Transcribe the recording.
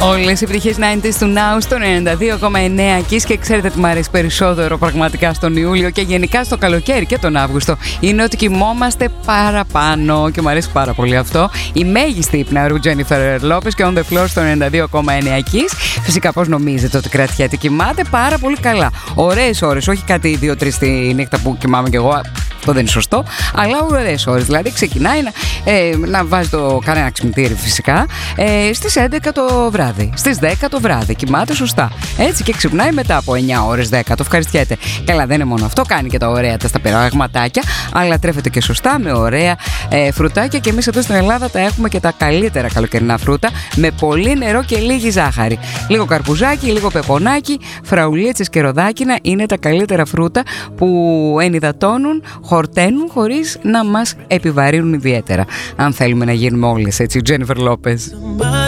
Όλες οι επιτυχίες 90s του Now στο 92,9 Kiss. Και ξέρετε τι μου αρέσει περισσότερο πραγματικά στον Ιούλιο και γενικά στο καλοκαίρι και τον Αύγουστο? Είναι ότι κοιμόμαστε παραπάνω και μου αρέσει πάρα πολύ αυτό. Η μέγιστη υπναρού Jennifer Lopez και On The Floor στο 92,9 Kiss. Φυσικά, πώς νομίζετε ότι κρατιέται? Κοιμάται πάρα πολύ καλά. Ωραίες ώρες, όχι κάτι 2-3 τη νύχτα που κοιμάμαι κι εγώ. Αυτό δεν είναι σωστό, αλλά ωραίες ώρες. Δηλαδή ξεκινάει να βάζει κανένα ξυπνητήρι φυσικά στις 11 το βράδυ, στις 10 το βράδυ. Κοιμάται σωστά. Έτσι και ξυπνάει μετά από 9 ώρες, 10. Το ευχαριστιέται. Καλά, δεν είναι μόνο αυτό. Κάνει και τα ωραία τα πραγματάκια, αλλά τρέφεται και σωστά με ωραία φρουτάκια. Και εμείς εδώ στην Ελλάδα τα έχουμε και τα καλύτερα καλοκαιρινά φρούτα με πολύ νερό και λίγη ζάχαρη. Λίγο καρπουζάκι, λίγο πεπονάκι, φραουλίτσες και ροδάκινα είναι τα καλύτερα φρούτα που ενυδατώνουν, χορταίνουν χωρίς να μας επιβαρύνουν ιδιαίτερα. Αν θέλουμε να γίνουμε όλες έτσι, Jennifer Lopez.